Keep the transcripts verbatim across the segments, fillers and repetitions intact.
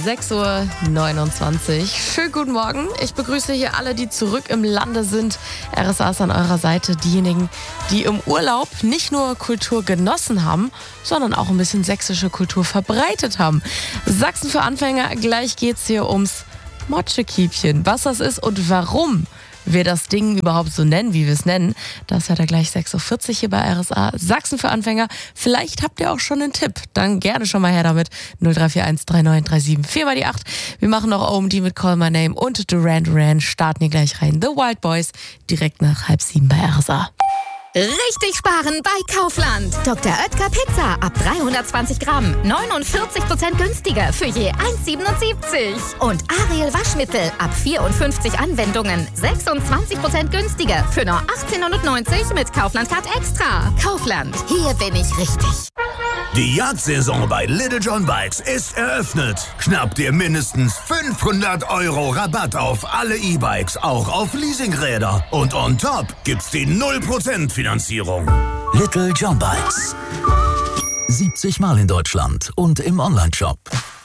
sechs Uhr neunundzwanzig. Schönen guten Morgen. Ich begrüße hier alle, die zurück im Lande sind. R S A ist an eurer Seite. Diejenigen, die im Urlaub nicht nur Kultur genossen haben, sondern auch ein bisschen sächsische Kultur verbreitet haben. Sachsen für Anfänger, gleich geht's hier ums Motschekiebchen. Was das ist und warum wir das Ding überhaupt so nennen, wie wir es nennen, das hört er gleich sechs Uhr vierzig hier bei R S A. Sachsen für Anfänger. Vielleicht habt ihr auch schon einen Tipp. Dann gerne schon mal her damit. null drei vier eins drei neun drei sieben vier mal die acht. Wir machen noch O M D mit Call My Name und Duran Duran. Starten hier gleich rein. The Wild Boys direkt nach halb sieben bei R S A. Richtig sparen bei Kaufland. Doktor Oetker Pizza ab dreihundertzwanzig Gramm. neunundvierzig Prozent günstiger für je eins Komma siebenundsiebzig. Und Ariel Waschmittel ab vierundfünfzig Anwendungen. sechsundzwanzig Prozent günstiger für nur achtzehn neunundneunzig mit Kaufland Card Extra. Kaufland, hier bin ich richtig. Die Jagdsaison bei Little John Bikes ist eröffnet. Schnapp dir mindestens fünfhundert Euro Rabatt auf alle E-Bikes, auch auf Leasingräder. Und on top gibt's die null Prozent Finanzierung. Little John Bikes. siebzig Mal in Deutschland und im Onlineshop.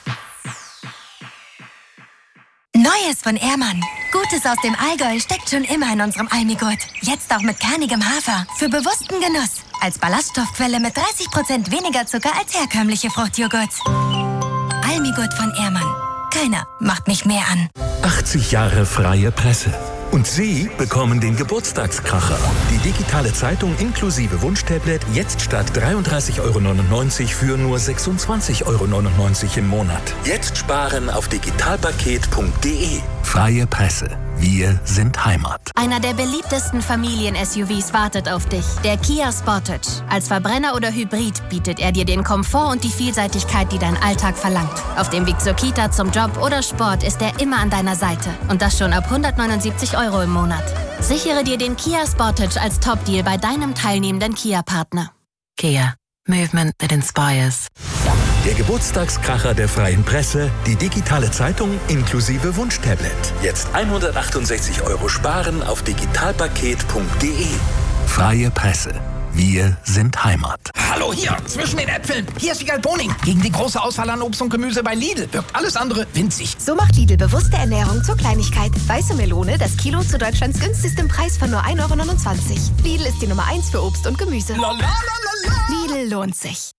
Neues von Ehrmann. Gutes aus dem Allgäu steckt schon immer in unserem Almigurt. Jetzt auch mit kernigem Hafer. Für bewussten Genuss. Als Ballaststoffquelle mit dreißig Prozent weniger Zucker als herkömmliche Fruchtjoghurts. Almigurt von Ehrmann. Keiner macht mich mehr an. achtzig Jahre freie Presse. Und Sie bekommen den Geburtstagskracher. Die digitale Zeitung inklusive Wunschtablet jetzt statt dreiunddreißig Euro neunundneunzig für nur sechsundzwanzig Euro neunundneunzig im Monat. Jetzt sparen auf digitalpaket punkt de. Freie Presse. Wir sind Heimat. Einer der beliebtesten Familien-S U Vs wartet auf dich. Der Kia Sportage. Als Verbrenner oder Hybrid bietet er dir den Komfort und die Vielseitigkeit, die dein Alltag verlangt. Auf dem Weg zur Kita, zum Job oder Sport ist er immer an deiner Seite. Und das schon ab hundertneunundsiebzig Euro im Monat. Sichere dir den Kia Sportage als Top-Deal bei deinem teilnehmenden Kia-Partner. Kia. Movement that inspires. Der Geburtstagskracher der freien Presse, die digitale Zeitung inklusive Wunschtablet. Jetzt hundertachtundsechzig Euro sparen auf digitalpaket punkt de. Freie Presse. Wir sind Heimat. Hallo hier, zwischen den Äpfeln. Hier ist Wiegald Boning. Gegen die große Auswahl an Obst und Gemüse bei Lidl wirkt alles andere winzig. So macht Lidl bewusste Ernährung zur Kleinigkeit. Weiße Melone, das Kilo zu Deutschlands günstigstem Preis von nur ein Euro neunundzwanzig. Lidl ist die Nummer eins für Obst und Gemüse. La, la, la, la, la. Lidl lohnt sich.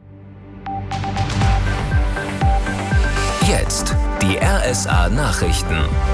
Jetzt die R S A Nachrichten.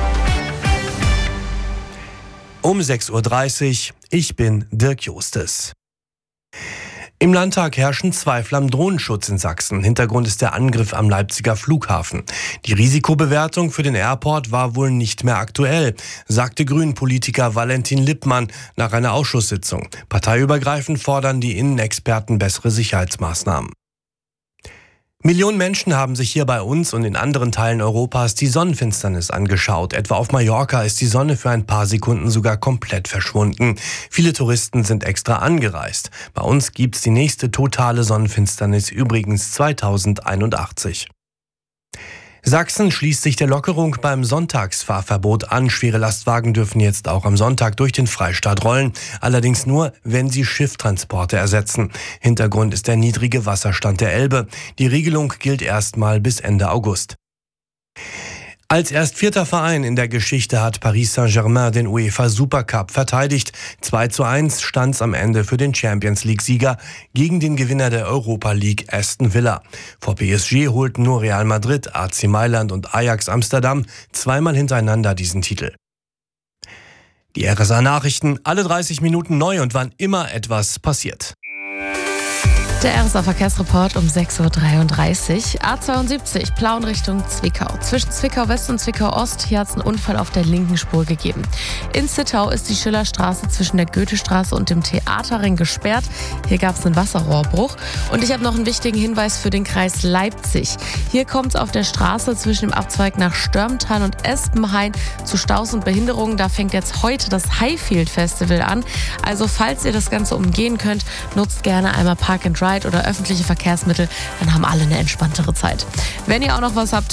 Um sechs Uhr dreißig, ich bin Dirk Justes. Im Landtag herrschen Zweifel am Drohnenschutz in Sachsen. Hintergrund ist der Angriff am Leipziger Flughafen. Die Risikobewertung für den Airport war wohl nicht mehr aktuell, sagte Grünen-Politiker Valentin Lippmann nach einer Ausschusssitzung. Parteiübergreifend fordern die Innenexperten bessere Sicherheitsmaßnahmen. Millionen Menschen haben sich hier bei uns und in anderen Teilen Europas die Sonnenfinsternis angeschaut. Etwa auf Mallorca ist die Sonne für ein paar Sekunden sogar komplett verschwunden. Viele Touristen sind extra angereist. Bei uns gibt's die nächste totale Sonnenfinsternis übrigens zweitausendeinundachtzig. Sachsen schließt sich der Lockerung beim Sonntagsfahrverbot an. Schwere Lastwagen dürfen jetzt auch am Sonntag durch den Freistaat rollen. Allerdings nur, wenn sie Schifftransporte ersetzen. Hintergrund ist der niedrige Wasserstand der Elbe. Die Regelung gilt erstmal bis Ende August. Als erst vierter Verein in der Geschichte hat Paris Saint-Germain den UEFA Supercup verteidigt. zwei zu eins stand's am Ende für den Champions-League-Sieger gegen den Gewinner der Europa League Aston Villa. Vor P S G holten nur Real Madrid, A C Mailand und Ajax Amsterdam zweimal hintereinander diesen Titel. Die R S A-Nachrichten, alle dreißig Minuten neu und wann immer etwas passiert. Der R S A-Verkehrsreport um sechs Uhr dreiunddreißig. A zweiundsiebzig, Plauen Richtung Zwickau. Zwischen Zwickau West und Zwickau Ost, hier hat es einen Unfall auf der linken Spur gegeben. In Zittau ist die Schillerstraße zwischen der Goethestraße und dem Theaterring gesperrt. Hier gab es einen Wasserrohrbruch. Und ich habe noch einen wichtigen Hinweis für den Kreis Leipzig. Hier kommt es auf der Straße zwischen dem Abzweig nach Störmtal und Espenhain zu Staus und Behinderungen. Da fängt jetzt heute das Highfield Festival an. Also falls ihr das Ganze umgehen könnt, nutzt gerne einmal Park and Ride oder öffentliche Verkehrsmittel, dann haben alle eine entspanntere Zeit. Wenn ihr auch noch was habt,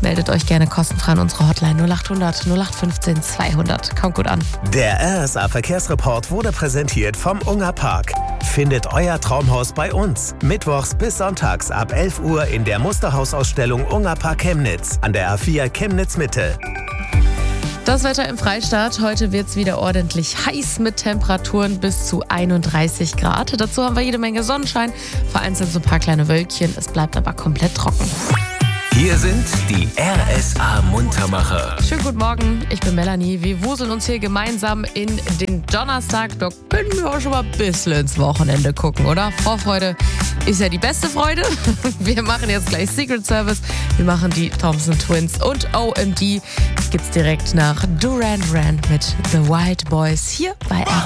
meldet euch gerne kostenfrei an unsere Hotline null acht hundert null acht fünfzehn zweihundert. Kommt gut an. Der R S A-Verkehrsreport wurde präsentiert vom Ungerpark. Findet euer Traumhaus bei uns. Mittwochs bis sonntags ab elf Uhr in der Musterhausausstellung Ungerpark Chemnitz an der A vier Chemnitz Mitte. Das Wetter im Freistaat. Heute wird es wieder ordentlich heiß mit Temperaturen bis zu einunddreißig Grad. Dazu haben wir jede Menge Sonnenschein, vereinzelt so ein paar kleine Wölkchen. Es bleibt aber komplett trocken. Hier sind die R S A-Muntermacher. Schönen guten Morgen, ich bin Melanie. Wir wuseln uns hier gemeinsam in den Donnerstag. Da können wir auch schon mal ein bisschen ins Wochenende gucken, oder? Vorfreude ist ja die beste Freude. Wir machen jetzt gleich Secret Service. Wir machen die Thompson Twins und O M D. Gibt's direkt nach Duran Duran mit The Wild Boys hier bei R S A.